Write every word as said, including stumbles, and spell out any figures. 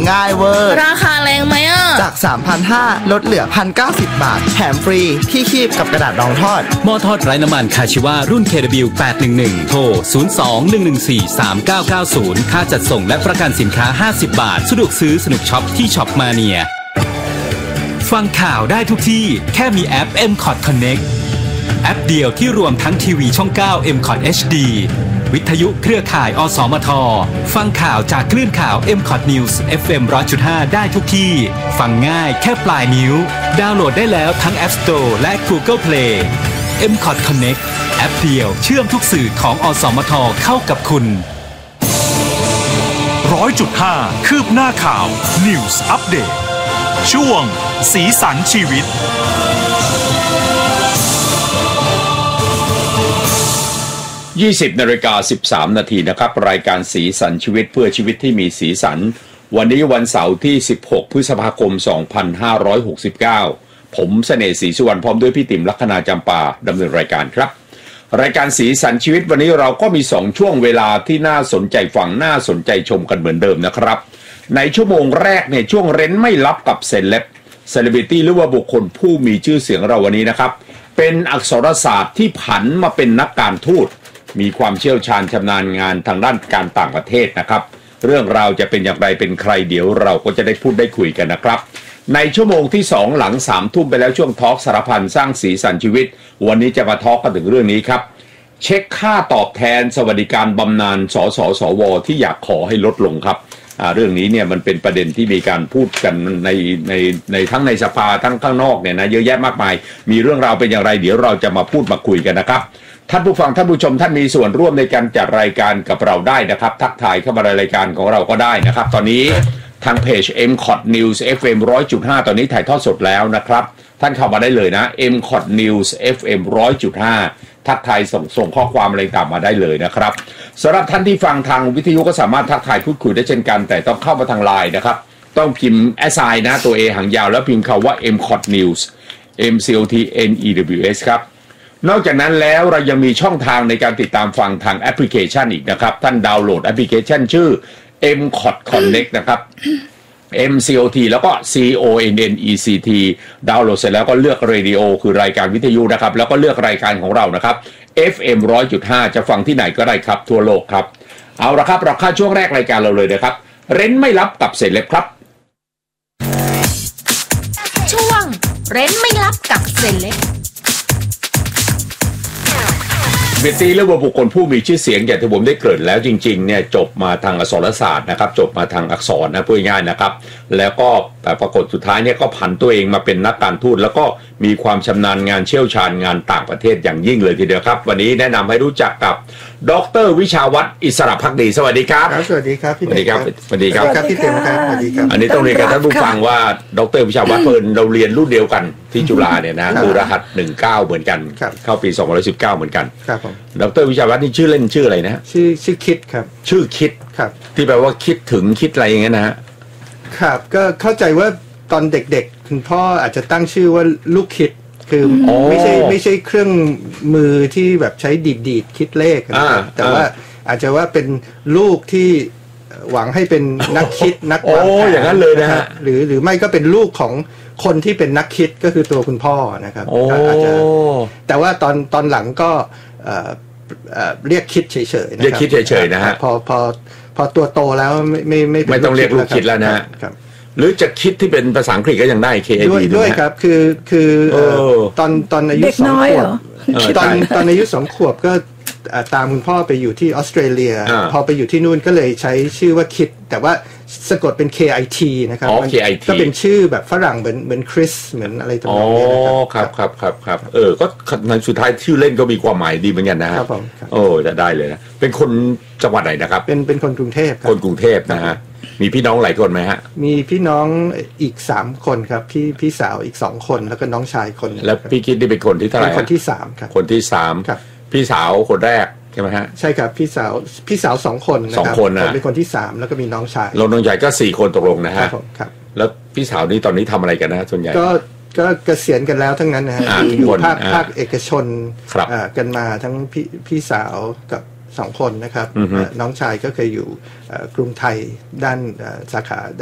ง่ายเวอร์ราคาแรงไหมอ่ะจาก สามพันห้าร้อย ลดเหลือ หนึ่งพันเก้าสิบ บาทแถมฟรีที่คีบกับกระดาษรองทอดหม้อทอดไร้น้ำมันคาชิวารุ่น เค ดับเบิลยู แปดหนึ่งหนึ่ง โทร ศูนย์ สอง หนึ่ง หนึ่ง สี่ สาม เก้า เก้า ศูนย์ ค่าจัดส่งและประกันสินค้าห้าสิบบาทสะดวกซื้อสนุกช็อปที่ช็อปมาเนียฟังข่าวได้ทุกที่แค่มีแอป เอ็ม คอท Connect แอปเดียวที่รวมทั้งทีวีช่อง เก้า เอ็ม คอท เอช ดี วิทยุเครือข่ายอสมทฟังข่าวจากคลื่นข่าว เอ็ม คอท News เอฟ เอ็ม หนึ่งร้อยจุดห้า ได้ทุกที่ฟังง่ายแค่ปลายนิ้วดาวน์โหลดได้แล้วทั้ง App Store และ Google Play เอ็ม คอท Connect แอปเดียวเชื่อมทุกสื่อของอสมทเข้ากับคุณร้อยจุดห้าคืบหน้าข่าว News Update ช่วงสีสันชีวิตยี่สิบนาฬิกาสิบสามนาทีนะครับรายการสีสันชีวิตเพื่อชีวิตที่มีสีสันวันนี้วันเสาร์ที่สิบหกพฤษภาคมสองพันห้าร้อยหกสิบเก้าผมเสน่ห์ศรีสุวรรณพร้อมด้วยพี่ติ๋มลัคนาจำปาดำเนินรายการครับรายการสีสันชีวิตวันนี้เราก็มีสองช่วงเวลาที่น่าสนใจฟังน่าสนใจชมกันเหมือนเดิมนะครับในชั่วโมงแรกเนี่ยช่วงเร้นไม่ลับกับเซเลบเซเลบริตี้หรือว่าบุคคลผู้มีชื่อเสียงเราวันนี้นะครับเป็นอักษรศาสตร์ที่ผันมาเป็นนักการทูตมีความเชี่ยวชาญชำนาญงานทางด้านการต่างประเทศนะครับเรื่องราวจะเป็นอย่างไรเป็นใครเดี๋ยวเราก็จะได้พูดได้คุยกันนะครับในชั่วโมงที่สองหลังสามทุ่มไปแล้วช่วงทอล์กสารพันสร้างสีสันชีวิตวันนี้จะมาทอล์กกันถึงเรื่องนี้ครับเช็คค่าตอบแทนสวัสดิการบำนาญสสสวที่อยากขอให้ลดลงครับเรื่องนี้เนี่ยมันเป็นประเด็นที่มีการพูดกันในในในทั้งในสภาทั้งข้างนอกเนี่ยนะเยอะแยะมากมายมีเรื่องราวเป็นอย่างไรเดี๋ยวเราจะมาพูดมาคุยกันนะครับท่านผู้ฟังท่านผู้ชมท่านมีส่วนร่วมในการจัดรายการกับเราได้นะครับทักทายเข้ามารายการของเราก็ได้นะครับตอนนี้ทางเพจ เอ็ม คอท News เอฟ เอ็ม หนึ่งร้อยจุดห้า ตอนนี้ถ่ายทอดสดแล้วนะครับท่านเข้ามาได้เลยนะ เอ็ม คอท News เอฟ เอ็ม หนึ่งร้อยจุดห้า ทักทายส่งส่งข้อความอะไรต่างมาได้เลยนะครับสำหรับท่านที่ฟังทางวิทยุก็สามารถทักทายพูดคุยได้เช่นกันแต่ต้องเข้ามาทางไลน์นะครับต้องพิมพ์ แอส ไซน์ นะตัว A หางยาวแล้วพิมพ์คำว่า เอ็ม คอท News เอ็ม ซี โอ ที เอ็น อี ดับเบิลยู เอส ครับนอกจากนั้นแล้วเรายังมีช่องทางในการติดตามฟังทางแอปพลิเคชันอีกนะครับท่านดาวน์โหลดแอปพลิเคชันชื่อ เอ็ม คอท Connect นะครับ เอ็ม ซี โอ ที แล้วก็ ซี โอ เอ็น เอ็น อี ซี ที ดาวน์โหลดเสร็จแล้วก็เลือกเรดิโอคือรายการวิทยุนะครับแล้วก็เลือกรายการของเรานะครับ เอฟ เอ็ม หนึ่งร้อยจุดห้า จะฟังที่ไหนก็ได้ครับทั่วโลกครับเอาละครับเราเข้าช่วงแรกรายการเราเลยนะครับเร้นไม่ลับกับเซเลบครับช่วงเร้นไม่ลับกับเซเลบเบตตี้เรียกว่าบุคคลผู้มีชื่อเสียงอย่างที่ผมได้เกริ่นแล้วจริงๆเนี่ยจบมาทางอักษรศาสตร์นะครับจบมาทางอักษรนะพูดง่ายๆนะครับแล้วก็แต่ปรากฏสุดท้ายเนี่ยก็ผันตัวเองมาเป็นนักการทูตแล้วก็มีความชำนาญงานเชี่ยวชาญงานต่างประเทศอย่างยิ่งเลยทีเดียวครับวันนี้แนะนำให้รู้จักกับดร.วิชาวัฒน์อิสระภักดีสวัสดีครับสวัสดีครับพี่สวัสดีครับสวัสดีครับครับพี่เต็มครับสวัสดีครับอันนี้ต้องเรียนกับท่านผู้ฟังว่าดร.วิชาวัฒน์เพิ่นเราเรียนรุ่นเดียวกันที่จุฬาเนี่ยนะคือรหัสหนึ่งเก้าเหมือนกันเข้าปีสองพันสิบเก้าเหมือนกันครับผมดร.วิชาวัฒน์นี่ชื่อเล่นชื่ออะไรนะชื่อชื่อคิดครับชื่อคิดครับที่แปลว่าคิดถึงคิดอะไรอย่างเงี้ยนะฮะครับก็เข้าใจว่าตอนเด็กๆคุณพ่ออาจจะตั้งชื่อว่าลูกคิดคือไม่ใช่ไม่ใช่เครื่องมือที่แบบใช้ดีดดีดคิดเลขนะครับแต่ว่าอาจจะว่าเป็นลูกที่หวังให้เป็นนักคิดนักวางแผนอย่างนั้นเลยนะฮะหรือหรือไม่ก็เป็นลูกของคนที่เป็นนักคิดก็คือตัวคุณพ่อนะครับอาจจะแต่ว่าตอนตอนหลังก็เรียกคิดเฉยๆเรียกคิดเฉยๆนะฮะพอพอพอตัวโตแล้วไม่ไม่ไม่ไม่ต้องเรียกลูกคิดแล้วนะฮะหรือจะคิดที่เป็นภาษาอังกฤษก็ยังได้ เค ไอ ดีด้วยครับคือคือตอนตอนอายุสองขวบตอนตอนอายุสองขวบก็ตามคุณพ่อไปอยู่ที่ออสเตรเลียพอไปอยู่ที่นู่นก็เลยใช้ชื่อว่าคิดแต่ว่าสะกดเป็น เค ไอ ที นะครับก็เป็นชื่อแบบฝรั่งเหมือนเหมือนคริสเหมือนอะไรตรงนี้นะครับครับครับครับเออก็ในสุดท้ายชื่อเล่นก็มีความหมายดีเหมือนกันนะครับโอ้จะได้เลยนะเป็นคนจังหวัดไหนนะครับเป็นเป็นคนกรุงเทพคนกรุงเทพนะฮะมีพี่น้องหลายคนไหมฮะมีพี่น้องอีกสามคนครับพี่พี่สาวอีกสองคนแล้วก็น้องชายคนแล้วพี่คิดนี่เป็นคนที่เท่าไหร่คนที่สามครับคนที่สามพี่สาวคนแรกใช่ไหมฮะใช่ครับพี่สาวพี่สาวสองคนนะครับสองคนนะเป็นคนที่สามแล้วก็มีน้องชายน้องชายก็สี่คนตกลงนะฮะครับแล้วพี่สาวนี่ตอนนี้ทำอะไรกันนะส่วนใหญ่ก็ก็เกษียณกันแล้วทั้งนั้นนะฮะอยู่ภาคภาคเอกชนกันมาทั้งพี่พี่สาวกับสองคนนะครับน้องชายก็เคยอยู่กรุงไทยด้านสาขา